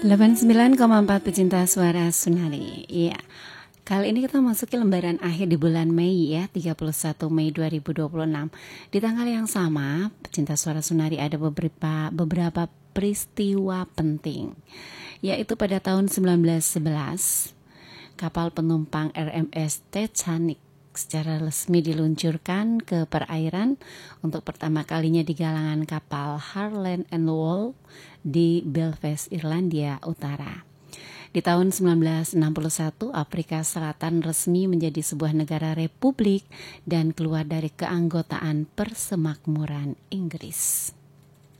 89,4 pecinta suara Sunari. Iya. Kali ini kita masuki lembaran akhir di bulan Mei ya, 31 Mei 2026. Di tanggal yang sama, pecinta suara Sunari ada beberapa peristiwa penting. Yaitu pada tahun 1911, kapal penumpang RMS Titanic secara resmi diluncurkan ke perairan untuk pertama kalinya di galangan kapal Harland and Wolff di Belfast, Irlandia Utara. Di tahun 1961, Afrika Selatan resmi menjadi sebuah negara republik dan keluar dari keanggotaan Persemakmuran Inggris.